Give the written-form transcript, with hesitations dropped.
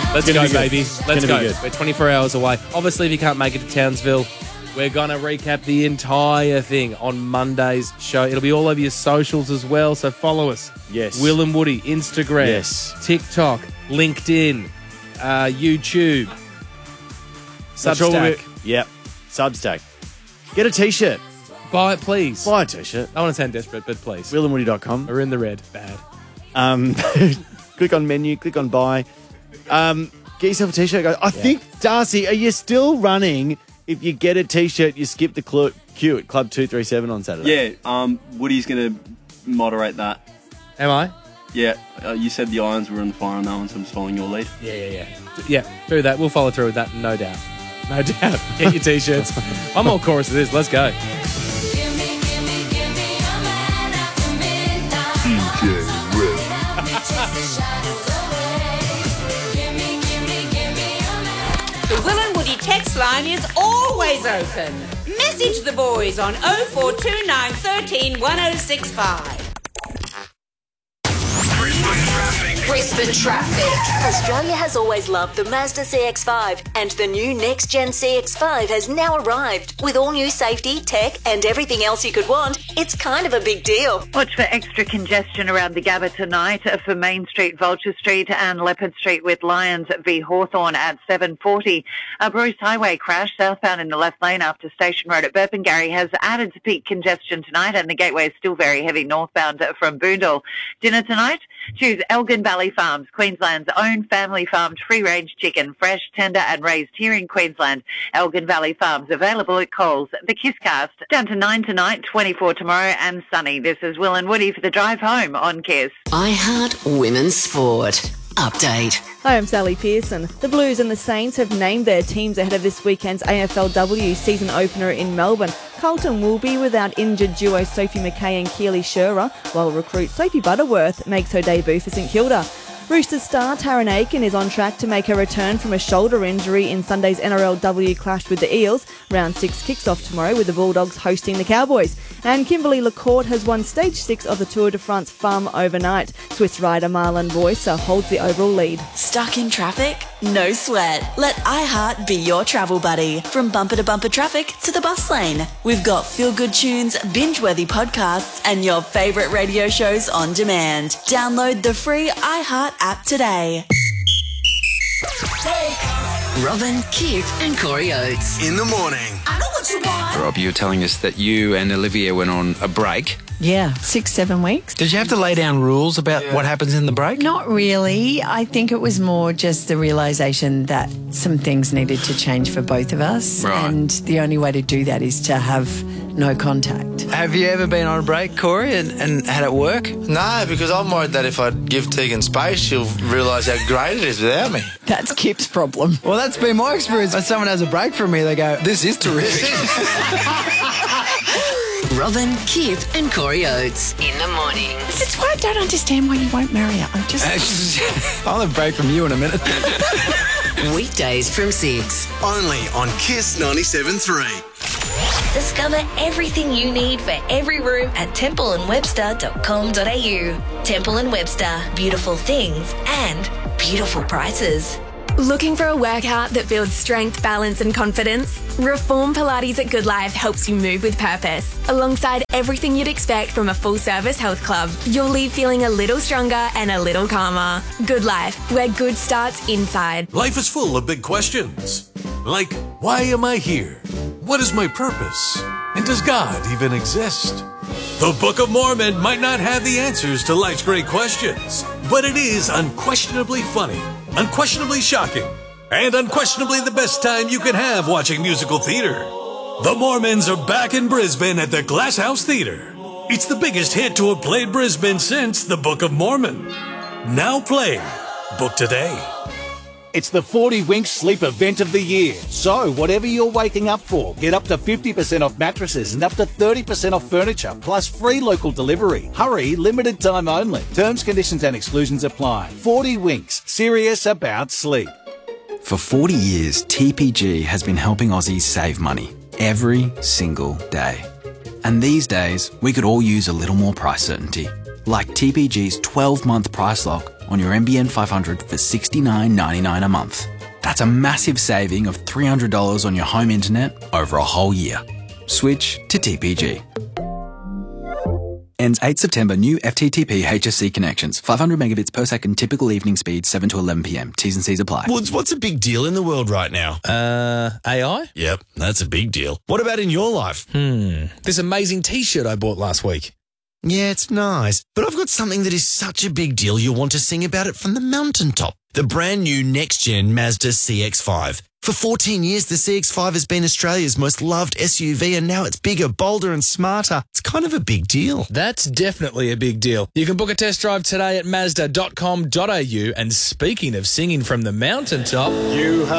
Let's go, baby. Let's go. We're 24 hours away. Obviously, if you can't make it to Townsville, we're going to recap the entire thing on Monday's show. It'll be all over your socials as well, so follow us. Yes. Will and Woody, Instagram, yes. TikTok, LinkedIn, YouTube, Substack. Yep, Substack. Get a T-shirt. Buy it, please. Buy a T-shirt. I want to sound desperate, but please. WillandWoody.com. We're in the red. Bad. Click on menu, click on buy. Get yourself a T-shirt. I think, Darcy, are you still running? If you get a T-shirt, you skip the queue at Club 237 on Saturday. Yeah, Woody's going to moderate that. Am I? Yeah, you said the Irons were on fire on that one, so I'm just following your lead. Yeah, do that. We'll follow through with that, no doubt. No doubt. Get your T-shirts. One more chorus of this. Let's go. The Will and Woody text line is always open. Message the boys on 0429 13 1065. Brisbane traffic. Australia has always loved the Mazda CX-5, and the new next-gen CX-5 has now arrived. With all new safety, tech and everything else you could want, it's kind of a big deal. Watch for extra congestion around the Gabba tonight for Main Street, Vulture Street and Leopard Street with Lyons v Hawthorn at 7:40. A Bruce Highway crash southbound in the left lane after Station Road at Burpengary has added to peak congestion tonight, and the gateway is still very heavy northbound from Boondall. Dinner tonight? Choose Elgin Valley Farms, Queensland's own family-farmed free-range chicken, fresh, tender and raised here in Queensland. Elgin Valley Farms, available at Coles. The Kisscast, down to 9 tonight, 24 tomorrow and sunny. This is Will and Woody for the drive home on Kiss. iHeart Women's Sport. Update. Hi, I'm Sally Pearson. The Blues and the Saints have named their teams ahead of this weekend's AFLW season opener in Melbourne. Carlton will be without injured duo Sophie McKay and Keely Shearer, while recruit Sophie Butterworth makes her debut for St Kilda. Roosters star Taryn Aiken is on track to make her return from a shoulder injury in Sunday's NRLW clash with the Eels. Round 6 kicks off tomorrow with the Bulldogs hosting the Cowboys. And Kimberly Lacourt has won Stage 6 of the Tour de France Farm overnight. Swiss rider Marlon Boycer holds the overall lead. Stuck in traffic? No sweat. Let iHeart be your travel buddy. From bumper to bumper traffic to the bus lane. We've got feel-good tunes, binge-worthy podcasts and your favourite radio shows on demand. Download the free iHeart app today. Robin, Keith and Corey Oates. In the morning. I know what you want. Rob, you were telling us that you and Olivia went on a break. Yeah, 6-7 weeks. Did you have to lay down rules about what happens in the break? Not really. I think it was more just the realisation that some things needed to change for both of us. Right. And the only way to do that is to have no contact. Have you ever been on a break, Corey, and had it work? No, because I'm worried that if I give Tegan space, she'll realise how great it is without me. That's Kip's problem. Well, that's been my experience. When someone has a break from me, they go, this is terrific. Robin, Kip and Corey Oates. In the morning. This is why I don't understand why you won't marry her. I'm just... I'll have a break from you in a minute. Weekdays from 6. Only on Kiss 97.3. Discover everything you need for every room at templeandwebster.com.au. Temple and Webster. Beautiful things and beautiful prices. Looking for a workout that builds strength, balance and confidence? Reform Pilates at Good Life helps you move with purpose. Alongside everything you'd expect from a full-service health club, you'll leave feeling a little stronger and a little calmer. Good Life, where good starts inside. Life is full of big questions. Like, why am I here? What is my purpose? And does God even exist? The Book of Mormon might not have the answers to life's great questions, but it is unquestionably funny, unquestionably shocking, and unquestionably the best time you can have watching musical theater. The Mormons are back in Brisbane at the Glass House Theatre. It's the biggest hit to have played Brisbane since the Book of Mormon. Now playing. Book today. It's the 40 Winks Sleep Event of the year. So, whatever you're waking up for, get up to 50% off mattresses and up to 30% off furniture, plus free local delivery. Hurry, limited time only. Terms, conditions and exclusions apply. 40 Winks, serious about sleep. For 40 years, TPG has been helping Aussies save money every single day. And these days, we could all use a little more price certainty. Like TPG's 12-month price lock on your NBN 500 for $69.99 a month. That's a massive saving of $300 on your home internet over a whole year. Switch to TPG. Ends 8 September. New FTTP HSC connections. 500 megabits per second. Typical evening speed 7 to 11 p.m. T's and C's apply. Woods, what's a big deal in the world right now? AI? Yep, that's a big deal. What about in your life? This amazing T-shirt I bought last week. Yeah, it's nice. But I've got something that is such a big deal you'll want to sing about it from the mountaintop. The brand new next-gen Mazda CX-5. For 14 years, the CX-5 has been Australia's most loved SUV, and now it's bigger, bolder and smarter. It's kind of a big deal. That's definitely a big deal. You can book a test drive today at Mazda.com.au. And speaking of singing from the mountaintop... You have